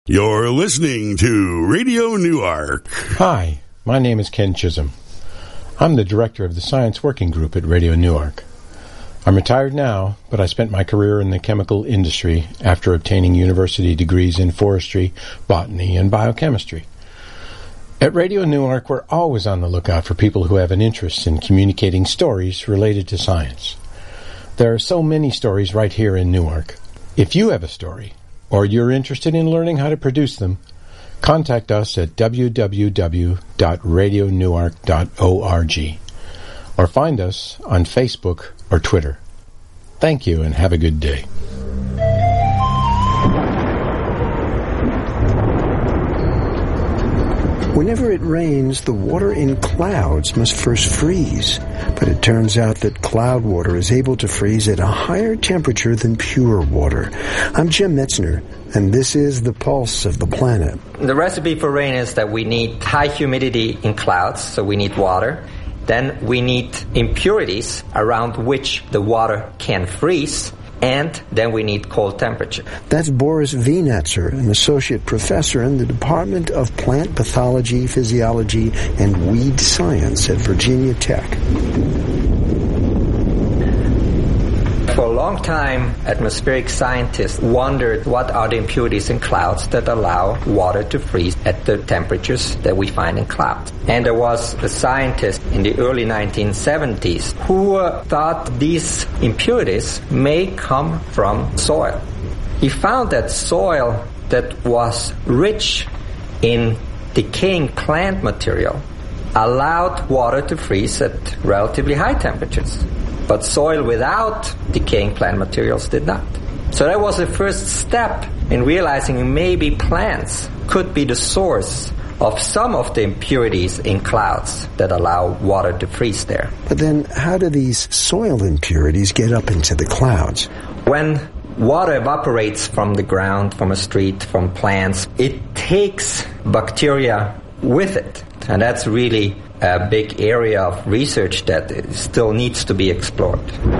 You're listening to Radio Newark. Hi, my name is Ken Chisholm. I'm the director of the Science Working Group at Radio Newark. I'm retired now, but I spent my career in the chemical industry after obtaining university degrees in forestry, botany, and biochemistry. At Radio Newark, we're always on the lookout for people who have an interest in communicating stories related to science. There are so many stories right here in Newark. If you have a story, or you're interested in learning how to produce them, contact us at www.radionewark.org or find us on Facebook or Twitter. Thank you and have a good day. Whenever it rains, the water in clouds must first freeze. But it turns out that cloud water is able to freeze at a higher temperature than pure water. I'm Jim Metzner, and this is The Pulse of the Planet. The recipe for rain is that we need high humidity in clouds, so we need water. Then we need impurities around which the water can freeze. And then we need cold temperature. That's Boris Wienetzer, an associate professor in the Department of Plant Pathology, Physiology, and Weed Science at Virginia Tech. For a long time, atmospheric scientists wondered what are the impurities in clouds that allow water to freeze at the temperatures that we find in clouds. And there was a scientist in the early 1970s who thought these impurities may come from soil. He found that soil that was rich in decaying plant material allowed water to freeze at relatively high temperatures. But soil without decaying plant materials did not. So that was the first step in realizing maybe plants could be the source of some of the impurities in clouds that allow water to freeze there. But then how do these soil impurities get up into the clouds? When water evaporates from the ground, from a street, from plants, it takes bacteria with it. And that's really a big area of research that still needs to be explored.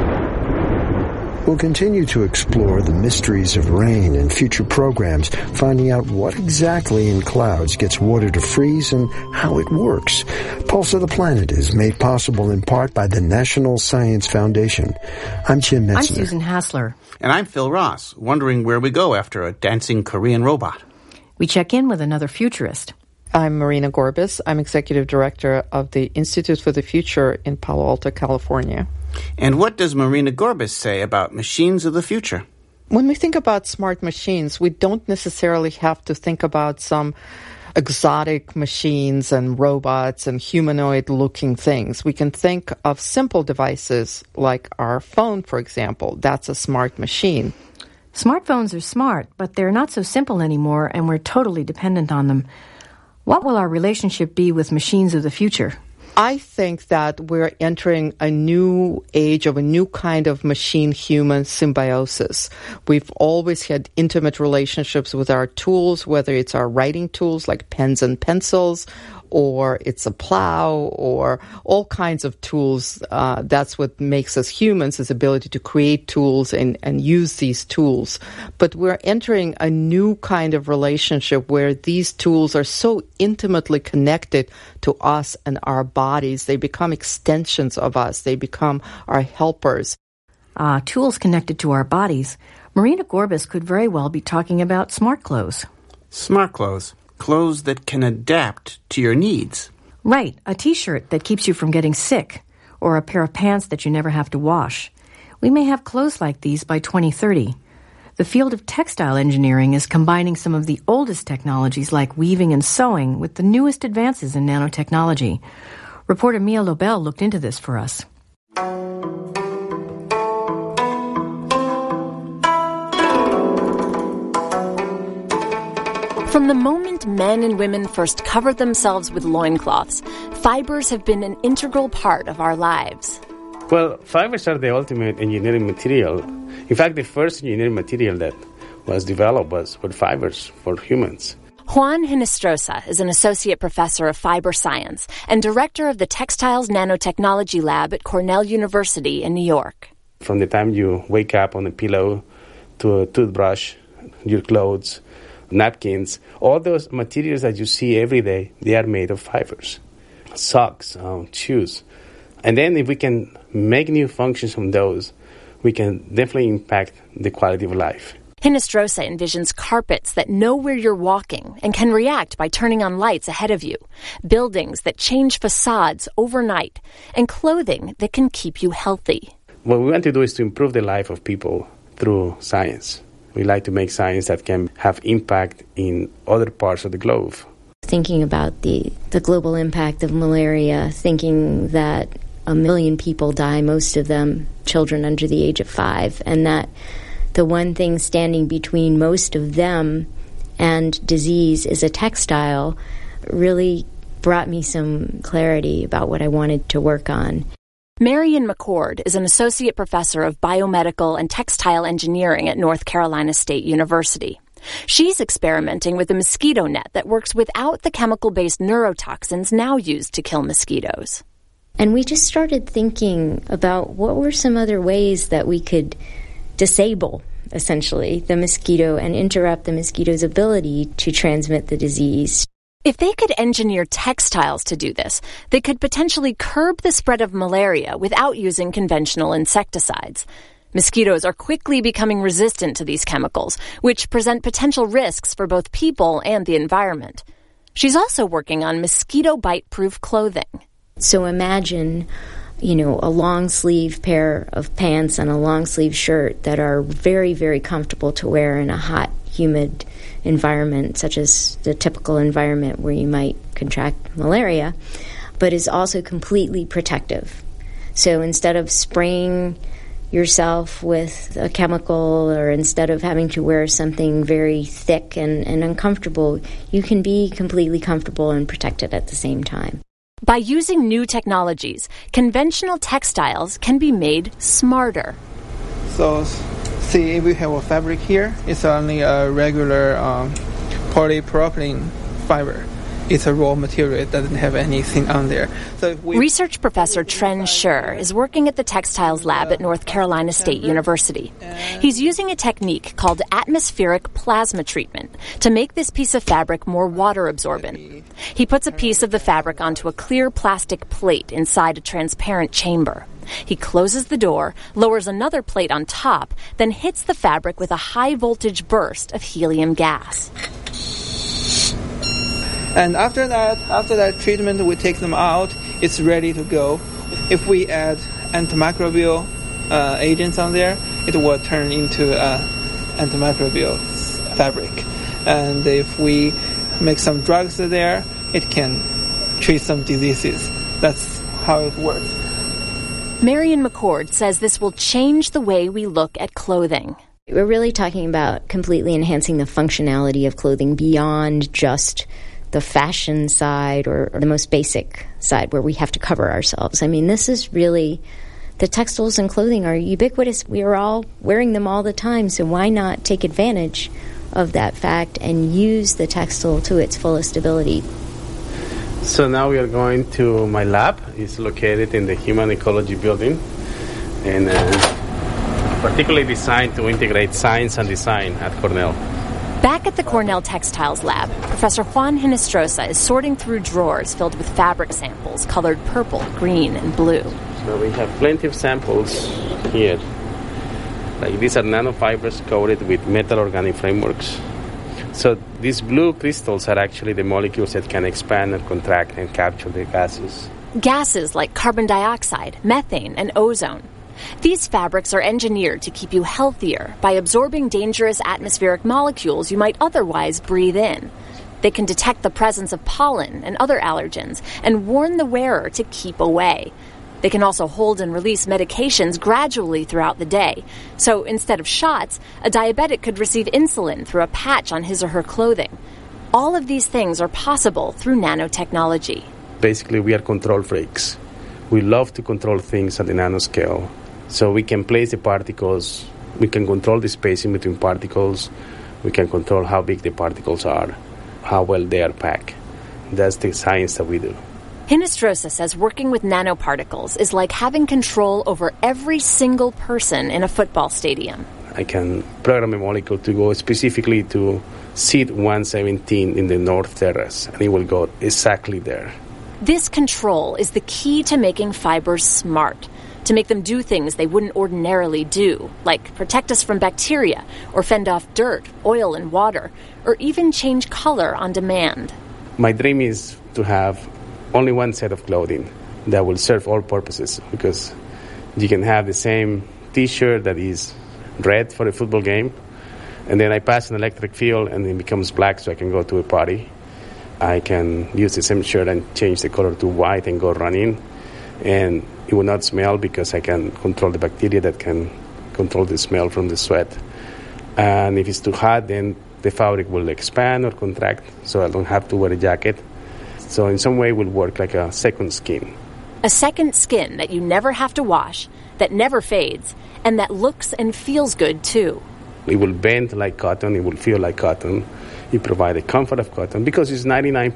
We'll continue to explore the mysteries of rain in future programs, finding out what exactly in clouds gets water to freeze and how it works. Pulse of the Planet is made possible in part by the National Science Foundation. I'm Jim Metzner. I'm Susan Hassler. And I'm Phil Ross, wondering where we go after a dancing Korean robot. We check in with another futurist. I'm Marina Gorbis. I'm Executive Director of the Institute for the Future in Palo Alto, California. And what does Marina Gorbis say about machines of the future? When we think about smart machines, we don't necessarily have to think about some exotic machines and robots and humanoid-looking things. We can think of simple devices like our phone, for example. That's a smart machine. Smartphones are smart, but they're not so simple anymore, and we're totally dependent on them. What will our relationship be with machines of the future? I think that we're entering a new age of a new kind of machine-human symbiosis. We've always had intimate relationships with our tools, whether it's our writing tools like pens and pencils, or it's a plow, or all kinds of tools. That's what makes us humans, is ability to create tools and use these tools. But we're entering a new kind of relationship where these tools are so intimately connected to us and our bodies. They become extensions of us. They become our helpers. Tools connected to our bodies. Marina Gorbis could very well be talking about smart clothes. Smart clothes. Clothes that can adapt to your needs. Right, a T-shirt that keeps you from getting sick, or a pair of pants that you never have to wash. We may have clothes like these by 2030. The field of textile engineering is combining some of the oldest technologies like weaving and sewing with the newest advances in nanotechnology. Reporter Mia Lobel looked into this for us. From the moment men and women first covered themselves with loincloths, fibers have been an integral part of our lives. Well, fibers are the ultimate engineering material. In fact, the first engineering material that was developed was fibers for humans. Juan Hinestrosa is an associate professor of fiber science and director of the Textiles Nanotechnology Lab at Cornell University in New York. From the time you wake up on a pillow to a toothbrush, your clothes, napkins, all those materials that you see every day, they are made of fibers. Socks, shoes. And then if we can make new functions from those, we can definitely impact the quality of life. Hinestrosa envisions carpets that know where you're walking and can react by turning on lights ahead of you, buildings that change facades overnight, and clothing that can keep you healthy. What we want to do is to improve the life of people through science. We like to make science that can have impact in other parts of the globe. Thinking about the global impact of malaria, thinking that 1 million people die, most of them children under the age of 5, and that the one thing standing between most of them and disease is a textile really brought me some clarity about what I wanted to work on. Marion McCord is an associate professor of biomedical and textile engineering at North Carolina State University. She's experimenting with a mosquito net that works without the chemical-based neurotoxins now used to kill mosquitoes. And we just started thinking about what were some other ways that we could disable, essentially, the mosquito and interrupt the mosquito's ability to transmit the disease. If they could engineer textiles to do this, they could potentially curb the spread of malaria without using conventional insecticides. Mosquitoes are quickly becoming resistant to these chemicals, which present potential risks for both people and the environment. She's also working on mosquito bite-proof clothing. So imagine, a long-sleeve pair of pants and a long-sleeve shirt that are very, very comfortable to wear in a hot, humid environment, such as the typical environment where you might contract malaria, but is also completely protective. So instead of spraying yourself with a chemical, or instead of having to wear something very thick and uncomfortable, you can be completely comfortable and protected at the same time. By using new technologies, conventional textiles can be made smarter. So, see, if we have a fabric here, it's only a regular polypropylene fiber. It's a raw material. It doesn't have anything on there. So research professor Tren Scher is working at the textiles lab at North Carolina State University. He's using a technique called atmospheric plasma treatment to make this piece of fabric more water absorbent. He puts a piece of the fabric onto a clear plastic plate inside a transparent chamber. He closes the door, lowers another plate on top, then hits the fabric with a high-voltage burst of helium gas. And after that treatment, we take them out. It's ready to go. If we add antimicrobial agents on there, it will turn into antimicrobial fabric. And if we make some drugs there, it can treat some diseases. That's how it works. Marion McCord says this will change the way we look at clothing. We're really talking about completely enhancing the functionality of clothing beyond just the fashion side or the most basic side where we have to cover ourselves. I mean, this is really, the textiles and clothing are ubiquitous. We are all wearing them all the time, so why not take advantage of that fact and use the textile to its fullest ability? So now we are going to my lab. It's located in the Human Ecology Building, and particularly designed to integrate science and design at Cornell. Back at the Cornell Textiles Lab, Professor Juan Hinestrosa is sorting through drawers filled with fabric samples colored purple, green, and blue. So we have plenty of samples here. Like these are nanofibers coated with metal organic frameworks. So these blue crystals are actually the molecules that can expand and contract and capture the gases. Gases like carbon dioxide, methane, and ozone. These fabrics are engineered to keep you healthier by absorbing dangerous atmospheric molecules you might otherwise breathe in. They can detect the presence of pollen and other allergens and warn the wearer to keep away. They can also hold and release medications gradually throughout the day. So instead of shots, a diabetic could receive insulin through a patch on his or her clothing. All of these things are possible through nanotechnology. Basically, we are control freaks. We love to control things at the nanoscale. So we can place the particles, we can control the spacing between particles, we can control how big the particles are, how well they are packed. That's the science that we do. Hinestrosa says working with nanoparticles is like having control over every single person in a football stadium. I can program a molecule to go specifically to seat 117 in the North Terrace, and it will go exactly there. This control is the key to making fibers smart, to make them do things they wouldn't ordinarily do, like protect us from bacteria, or fend off dirt, oil, and water, or even change color on demand. My dream is to have only one set of clothing that will serve all purposes, because you can have the same T-shirt that is red for a football game, and then I pass an electric field and it becomes black so I can go to a party. I can use the same shirt and change the color to white and go running, and it will not smell because I can control the bacteria that can control the smell from the sweat. And if it's too hot, then the fabric will expand or contract, so I don't have to wear a jacket. So in some way it will work like a second skin. A second skin that you never have to wash, that never fades, and that looks and feels good too. It will bend like cotton, it will feel like cotton. It provides the comfort of cotton because it's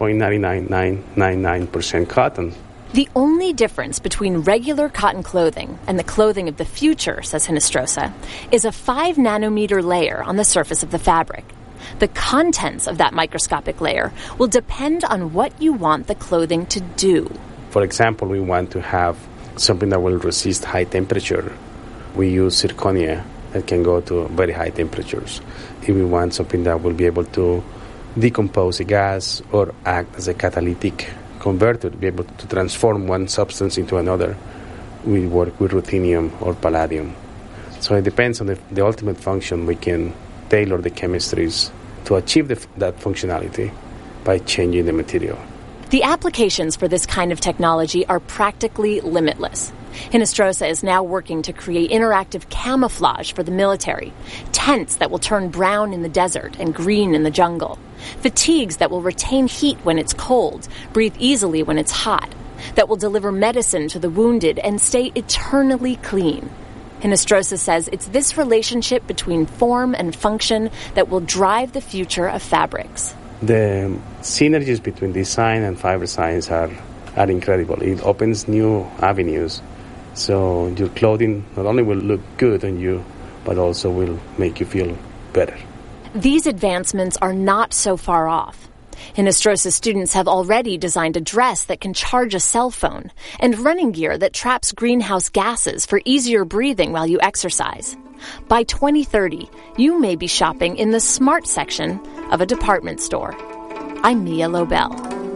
99.99999% cotton. The only difference between regular cotton clothing and the clothing of the future, says Hinestrosa, is a 5 nanometer layer on the surface of the fabric. The contents of that microscopic layer will depend on what you want the clothing to do. For example, we want to have something that will resist high temperature. We use zirconia that can go to very high temperatures. If we want something that will be able to decompose a gas or act as a catalytic converter, to be able to transform one substance into another, we work with ruthenium or palladium. So it depends on the ultimate function. We can tailor the chemistries to achieve that functionality by changing the material. The applications for this kind of technology are practically limitless. Hinestrosa is now working to create interactive camouflage for the military, tents that will turn brown in the desert and green in the jungle, fatigues that will retain heat when it's cold, breathe easily when it's hot, that will deliver medicine to the wounded and stay eternally clean. Hinestrosa says it's this relationship between form and function that will drive the future of fabrics. The synergies between design and fiber science are incredible. It opens new avenues. So your clothing not only will look good on you, but also will make you feel better. These advancements are not so far off. Hinestrosa students have already designed a dress that can charge a cell phone and running gear that traps greenhouse gases for easier breathing while you exercise. By 2030, you may be shopping in the smart section of a department store. I'm Mia Lobel.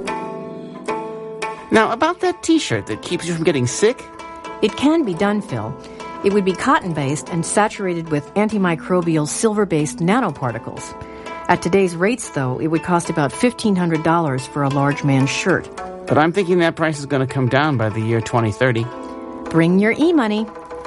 Now, about that T-shirt that keeps you from getting sick? It can be done, Phil. It would be cotton-based and saturated with antimicrobial silver-based nanoparticles. At today's rates, though, it would cost about $1,500 for a large man's shirt. But I'm thinking that price is going to come down by the year 2030. Bring your e-money.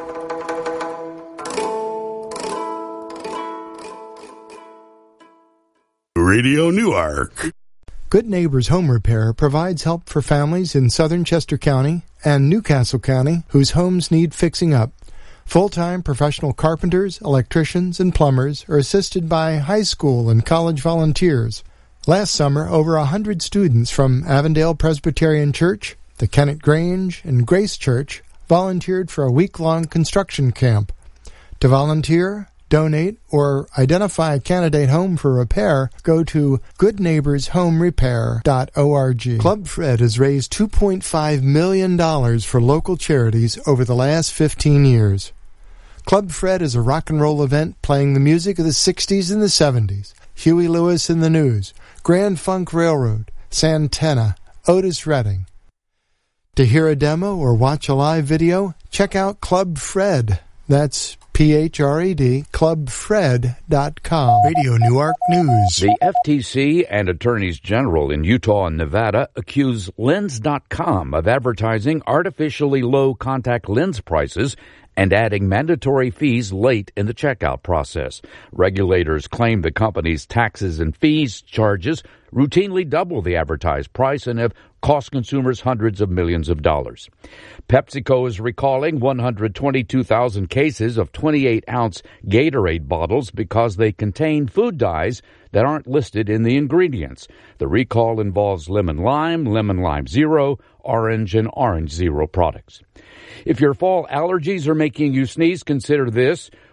Radio Newark. Good Neighbors Home Repair provides help for families in southern Chester County and Newcastle County whose homes need fixing up. Full-time professional carpenters, electricians, and plumbers are assisted by high school and college volunteers. Last summer, over 100 students from Avondale Presbyterian Church, the Kennett Grange, and Grace Church volunteered for a week-long construction camp. To volunteer, donate, or identify a candidate home for repair, go to goodneighborshomerepair.org. Club Fred has raised $2.5 million for local charities over the last 15 years. Club Fred is a rock and roll event playing the music of the 60s and the 70s. Huey Lewis and the News, Grand Funk Railroad, Santana, Otis Redding. To hear a demo or watch a live video, check out Club Fred. That's PHRED, clubfred.com. Radio Newark News. The FTC and attorneys general in Utah and Nevada accuse Lens.com of advertising artificially low contact lens prices and adding mandatory fees late in the checkout process. Regulators claim the company's taxes and fees charges routinely double the advertised price and have cost consumers hundreds of millions of dollars. PepsiCo is recalling 122,000 cases of 28-ounce Gatorade bottles because they contain food dyes that aren't listed in the ingredients. The recall involves lemon lime zero, orange, and orange zero products. If your fall allergies are making you sneeze, consider this.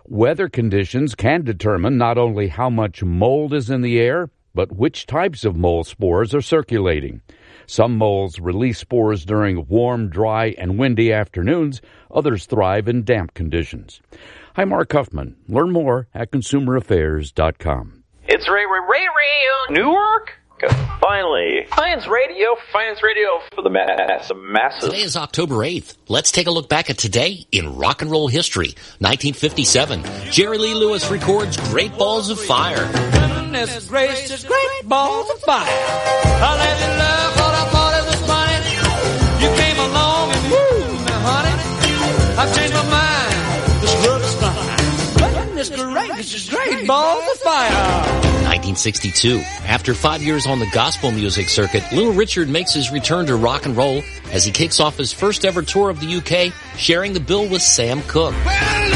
Weather conditions can determine not only how much mold is in the air, but which types of mold spores are circulating. Some molds release spores during warm, dry, and windy afternoons. Others thrive in damp conditions. Hi, Mark Huffman. Learn more at consumeraffairs.com. It's Ray Newark. Finally, Science Radio for the masses. Today is October 8th. Let's take a look back at today in rock and roll history. 1957, Jerry Lee Lewis records Great Balls of Fire. Goodness gracious, great balls of fire. I let you love what I thought it was funny. You came along and woo, now honey, I've changed my mind. This love is fine. Goodness gracious, great balls of fire. 1962. After 5 years on the gospel music circuit, Little Richard makes his return to rock and roll as he kicks off his first ever tour of the UK, sharing the bill with Sam Cooke.